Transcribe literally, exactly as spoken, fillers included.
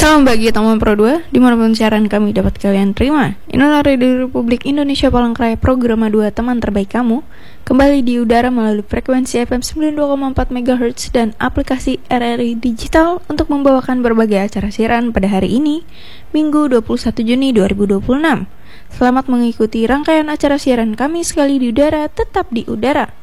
Salam bagi teman Pro dua, dimanapun siaran kami dapat kalian terima. Inilah Radio Republik Indonesia Palangkaraya, program dua teman terbaik kamu. Kembali di udara melalui frekuensi F M sembilan puluh dua koma empat megahertz dan aplikasi R R I Digital untuk membawakan berbagai acara siaran pada hari ini, Minggu dua puluh satu Juni dua ribu dua puluh enam. Selamat mengikuti rangkaian acara siaran kami sekali di udara, tetap di udara.